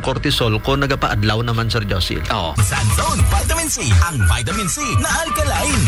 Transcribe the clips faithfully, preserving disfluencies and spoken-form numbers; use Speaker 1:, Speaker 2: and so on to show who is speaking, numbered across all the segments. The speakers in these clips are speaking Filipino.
Speaker 1: ang cortisol kung nagapaadlaw naman, Sir Josil.
Speaker 2: Oo.
Speaker 3: Sunzone Vitamin C, ang vitamin C na alkaline.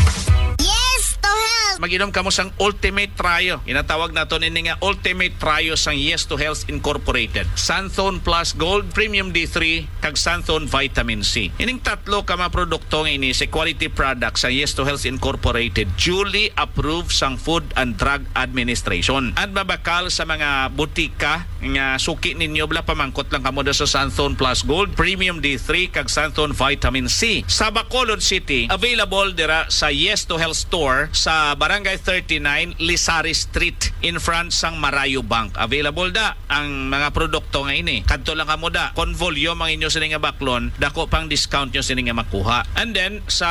Speaker 4: Yes to Health!
Speaker 2: Mag-inom ka mo sang Ultimate Trio. Inatawag na to nini nga Ultimate Trio sang Yes to Health Incorporated. Sunzone Plus Gold, Premium D three, kag Sunzone Vitamin C. Ining tatlo ka mga produkto nga ini sa quality products sang Yes to Health Incorporated, duly approved sang Food and Drug Administration. At babakal sa mga butika nga suki ninyo bla pamangkot lang kamo sa Sunzone Plus Gold, Premium D three, kag Sunzone Vitamin C. Sa Bacolod City, available dira sa Yes to Health Store sa Barangay thirty-nine, Lisari Street, in front sang Marayo Bank. Available da ang mga produkto nga ini. Kadto lang kamo da. Kon volume ang inyo sini nga baklon, dako pang discount nyo sini nga makuha. And then sa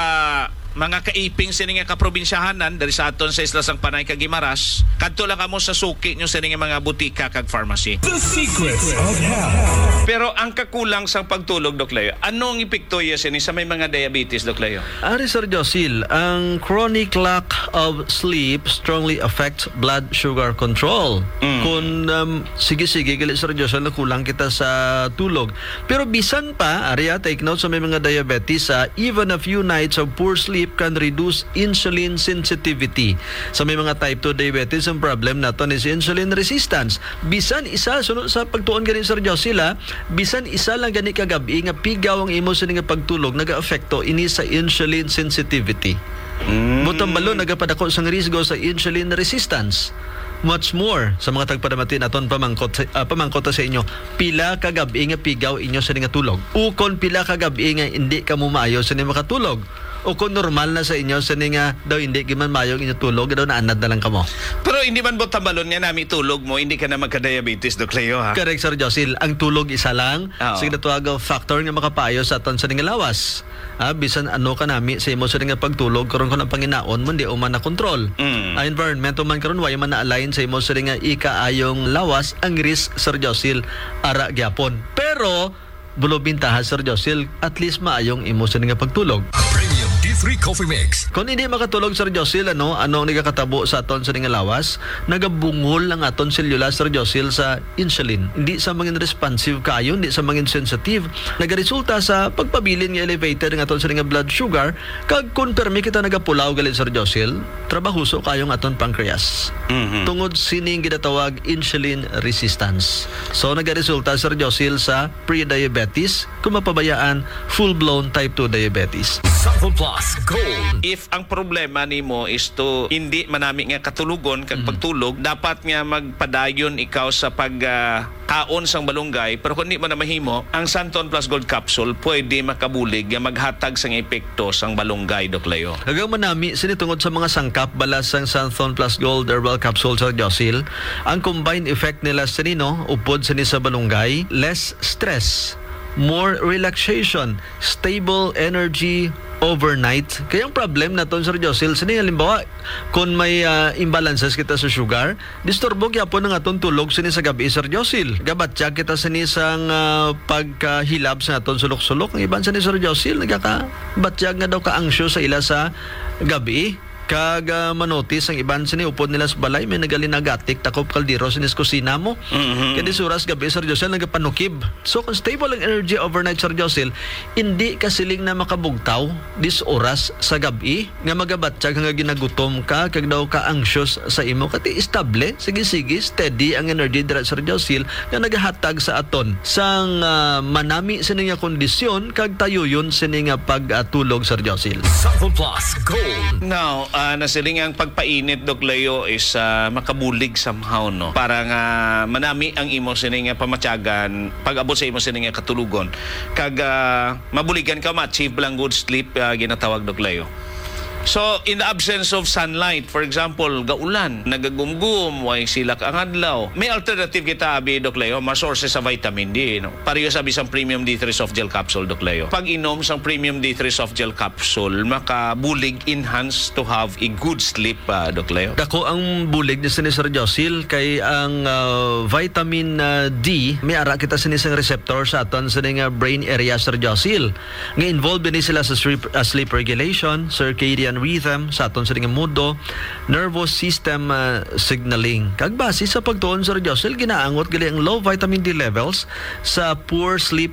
Speaker 2: mga kaiping sini nga kaprobinsyahanan dari sa aton sa Isla sang Panay kag Guimaras, kadto lang kamo sa suki nyo sini nga mga butika kag pharmacy.
Speaker 3: The secrets of health.
Speaker 2: Pero ang kakulang sa pagtulog, Doc Leo, anong epekto yes ini sa may mga diabetes, Doc Leo?
Speaker 1: Ari, Sir Josil, ang chronic lack of sleep strongly affects blood sugar control.
Speaker 2: Mm.
Speaker 1: Kung um, sige-sige, gali, Sir Josil, nakulang kita sa tulog. Pero bisan pa, Ari, take note sa may mga diabetes, uh, even a few nights of poor sleep can reduce insulin sensitivity. Sa may mga type two diabetes, ang problem naton is insulin resistance. Bisan isa, sunod sa pagtuon ganin, Sir Josil, ha, bisan isa lang gani kagabi nga pigaw ang imo sa nga pagtulog, nag-affecto ini sa insulin sensitivity.
Speaker 2: Mm.
Speaker 1: Butang balo, nagapadako sang risgo sa insulin resistance. Much more sa mga tagpadamati naton pamangkot uh, pamangkot sa inyo, pila ka gabi nga pigaw inyo sa nga tulog, ukon pila ka gabi nga hindi ka mo maayo sa nga makatulog, o kung normal na sa inyo sa nga daw hindi giman maayo inyo tulog, daw naanad na lang kamo.
Speaker 2: Pero hindi man bot tambalon nga nami tulog mo, hindi ka na magka-diabetes, Doc Leo, ha?
Speaker 1: Correct, Sir Josil, ang tulog isa lang.
Speaker 2: Oo.
Speaker 1: Sige, natuwag factor nga makapayo sa aton sa nga lawas. Ah, bisan ano ka nami sa imo sa nga pagtulog karon ko ng panginaon mo di uman na control.
Speaker 2: Mm.
Speaker 1: Ang environment man karon way man na align sa imo sa nga ikaayong lawas, ang risk, Sir Josil, ara gyapon. Pero bulo bintaha, Sir Josil, at least maayong imo sa nga pagtulog.
Speaker 3: Premium D three Coffee Mix.
Speaker 1: Kung hindi makatulog, Sir Josil, ano, ano ang nagakatabo sa aton sa nga lawas? Nagabungol ang aton selula, Sir Josil, sa insulin. Hindi sa mangin responsive kayo, hindi sa mangin sensitive. Nagaresulta sa pagpabilin nga elevated ng aton sa nga blood sugar, kag konpermi kita nagapulaw galit, Sir Josil, trabahuso kayong aton pancreas.
Speaker 2: Mhm.
Speaker 1: Tungod sining ginatawag insulin resistance. So nagaresulta, Sir Josil, sa pre-diabetes, kung mapabayaan, full-blown type two diabetes.
Speaker 3: Sunzone Plus Gold.
Speaker 2: If ang problema nimo is to hindi manami nga katulugon kag pagtulog, dapat nga magpadayon ikaw sa pag ah, kaon sang balunggay. Pero kung hindi mo na mahimo, ang Sunzone Plus Gold Capsule pwede makabulig nga maghatag sang epekto sang balunggay, Doc Leo.
Speaker 1: Hanggang manami, sinitungod sa mga sangkap balas sang Sunzone Plus Gold Herbal Capsule, Sir Josil, ang combined effect nila sa nino, upod sa ni sa balunggay, less stress, more relaxation, stable energy overnight. Kaya ang problem na to, Sir Josil, sini halimbawa kung may uh, imbalances kita sa sugar, disturbo gyapon ng atong tulog sini sa gabi, Sir Josil. Gabatya kita sini sang uh, pagkahilab sa aton sulok-sulok. Ang iban sini, Sir Josil, nagkakabatya nga daw ka-anxious sa ila sa gabi. Kag uh, manotis ang iban sini upod nila sa balay, may nagalinagatik takop kaldero sinis kusina mo.
Speaker 2: Mhm.
Speaker 1: Kaya di suras gabi, Sir Josil, nagapanukib. So kung stable ang energy overnight, Sir Josil, hindi ka siling na makabugtaw dis oras sa gabi nga magabatsyag nga ginagutom ka kag daw ka anxious sa imo, kati estable, sige-sige, steady ang energy dira, Sir Josil, nga nagahatag sa aton sang uh, manami sini nga kondisyon kag tayuyon sini nga pagtulog, Sir Josil.
Speaker 3: Sunzone Plus Gold.
Speaker 2: Now, uh, nasiling ang pagpainit, Doc Leo, is uh, makabulig somehow, no? Para nga manami ang imo sini nga pamatyagan, pag-abot sa imo sini nga katulugon. Kag uh, mabuligan ka, ma-achieve lang good sleep, uh, ginatawag, Doc Leo. So, in the absence of sunlight, for example, gaulan, nagagumgum, way silak ang adlaw, may alternative kita, abi, Doc Leo, mga sources sa vitamin D, no? Pareho sabi sa Premium D three Soft Gel Capsule, Doc Leo. Pag inom sa Premium D three Soft Gel Capsule, makabulig enhance to have a good sleep, uh, Doc Leo.
Speaker 1: Dako ang bulig ni sini, Sir Josil, kay ang uh, vitamin uh, D, may ara kita sini sang receptor sa aton sa nga brain area, Sir Josil. Nga involved ni sila sa sleep, uh, sleep regulation, circadian rhythm, sa aton sa nga mundo, nervous system uh, signaling. Kag base sa pagtuon, Sir Josil, ginaangot gali ang low vitamin D levels sa poor sleep